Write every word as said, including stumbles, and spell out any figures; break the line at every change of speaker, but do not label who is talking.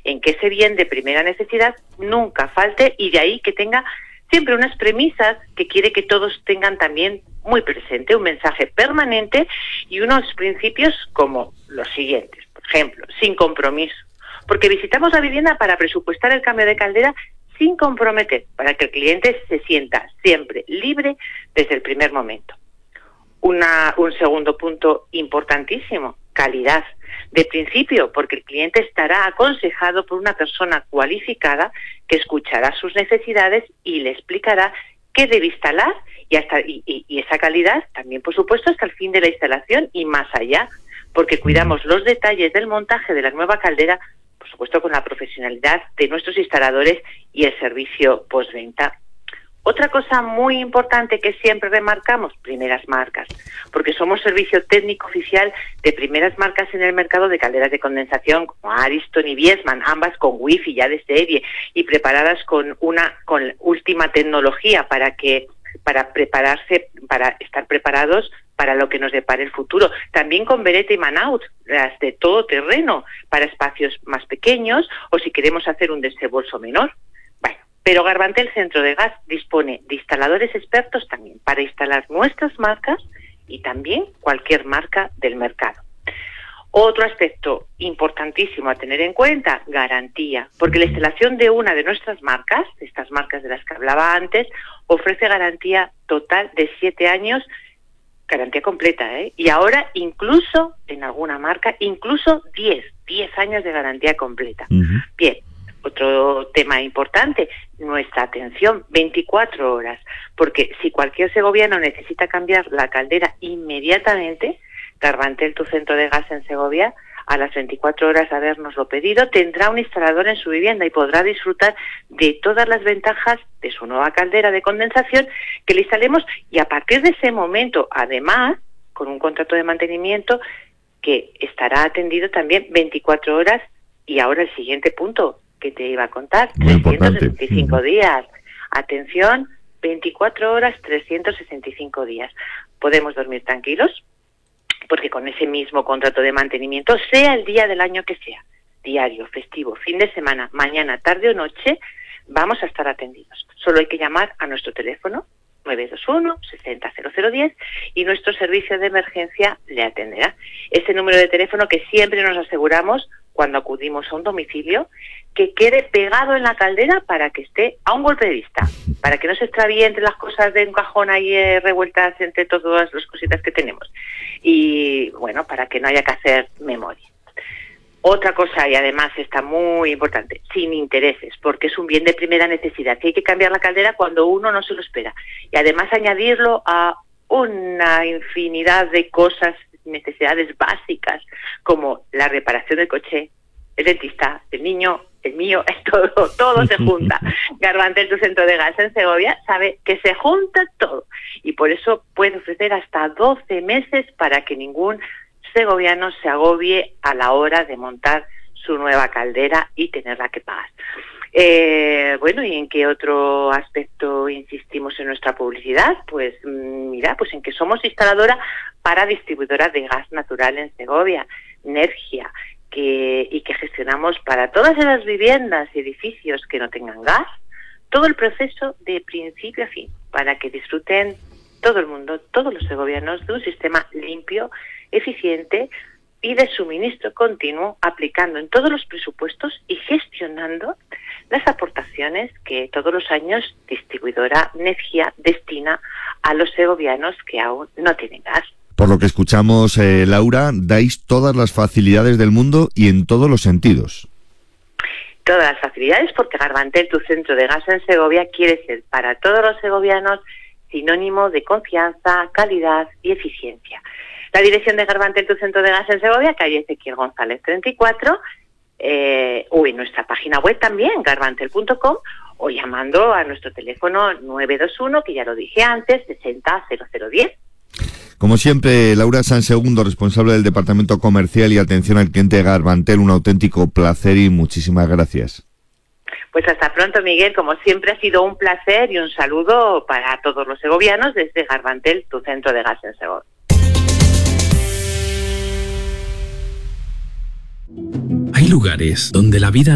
en que ese bien de primera necesidad nunca falte, y de ahí que tenga siempre unas premisas que quiere que todos tengan también muy presente, un mensaje permanente y unos principios como los siguientes. Por ejemplo, sin compromiso, porque visitamos la vivienda para presupuestar el cambio de caldera sin comprometer, para que el cliente se sienta siempre libre desde el primer momento. Una, un segundo punto importantísimo, calidad. De principio, porque el cliente estará aconsejado por una persona cualificada que escuchará sus necesidades y le explicará qué debe instalar, y, hasta, y, y, y esa calidad también, por supuesto, hasta el fin de la instalación y más allá, porque cuidamos los detalles del montaje de la nueva caldera, por supuesto con la profesionalidad de nuestros instaladores y el servicio postventa. Otra cosa muy importante que siempre remarcamos, primeras marcas, porque somos servicio técnico oficial de primeras marcas en el mercado de calderas de condensación como Ariston y Viessmann, ambas con wifi ya de serie y preparadas con una con última tecnología para que para prepararse, para estar preparados para lo que nos depare el futuro. También con Beretta y Manaut, las de todo terreno, para espacios más pequeños o si queremos hacer un desembolso menor. Pero Garbantel Centro de Gas dispone de instaladores expertos también para instalar nuestras marcas y también cualquier marca del mercado. Otro aspecto importantísimo a tener en cuenta, garantía, porque la instalación de una de nuestras marcas, de estas marcas de las que hablaba antes, ofrece garantía total de siete años, garantía completa, ¿eh? Y ahora incluso, en alguna marca, incluso diez, diez años de garantía completa. Uh-huh. Bien. Otro tema importante, nuestra atención veinticuatro horas, porque si cualquier segoviano necesita cambiar la caldera inmediatamente, Garbantel, tu centro de gas en Segovia, a las veinticuatro horas de habernoslo pedido, tendrá un instalador en su vivienda y podrá disfrutar de todas las ventajas de su nueva caldera de condensación que le instalemos, y a partir de ese momento, además, con un contrato de mantenimiento que estará atendido también veinticuatro horas. Y ahora el siguiente punto que te iba a contar,
muy
trescientos sesenta y cinco
importante.
días. Atención, veinticuatro horas, trescientos sesenta y cinco días. Podemos dormir tranquilos, porque con ese mismo contrato de mantenimiento, sea el día del año que sea, diario, festivo, fin de semana, mañana, tarde o noche, vamos a estar atendidos. Solo hay que llamar a nuestro teléfono nueve dos uno, sesenta, cero cero diez y nuestro servicio de emergencia le atenderá. Ese número de teléfono que siempre nos aseguramos cuando acudimos a un domicilio, que quede pegado en la caldera para que esté a un golpe de vista, para que no se extravíe entre las cosas de un cajón ahí eh, revueltas entre todas las cositas que tenemos. Y bueno, para que no haya que hacer memoria. Otra cosa, y además está muy importante, sin intereses, porque es un bien de primera necesidad, que hay que cambiar la caldera cuando uno no se lo espera. Y además añadirlo a una infinidad de cosas, necesidades básicas, como la reparación del coche, el dentista, el niño, el mío, todo, todo se junta. Garbantel, tu centro de gas en Segovia, sabe que se junta todo. Y por eso puede ofrecer hasta doce meses para que ningún segoviano se agobie a la hora de montar su nueva caldera y tenerla que pagar. Eh, bueno, ¿y en qué otro aspecto insistimos en nuestra publicidad? Pues mira, pues en que somos instaladora para distribuidora de gas natural en Segovia, Nergia, que, y que gestionamos para todas las viviendas y edificios que no tengan gas, todo el proceso de principio a fin, para que disfruten todo el mundo, todos los segovianos, de un sistema limpio, eficiente y de suministro continuo, aplicando en todos los presupuestos y gestionando las aportaciones que todos los años distribuidora Nergia destina a los segovianos que aún no tienen gas.
Por lo que escuchamos, eh, Laura, dais todas las facilidades del mundo y en todos los sentidos.
Todas las facilidades, porque Garbantel, tu centro de gas en Segovia, quiere ser para todos los segovianos sinónimo de confianza, calidad y eficiencia. La dirección de Garbantel, tu centro de gas en Segovia, calle Ezequiel González treinta y cuatro, eh, o en nuestra página web también, garbantel punto com, o llamando a nuestro teléfono nueve dos uno, que ya lo dije antes, sesenta, cero cero diez.
Como siempre, Laura Sansegundo, responsable del Departamento Comercial y Atención al Cliente de Garbantel, un auténtico placer y muchísimas gracias.
Pues hasta pronto, Miguel. Como siempre ha sido un placer y un saludo para todos los segovianos desde Garbantel, tu centro de gas en Segovia.
Hay lugares donde la vida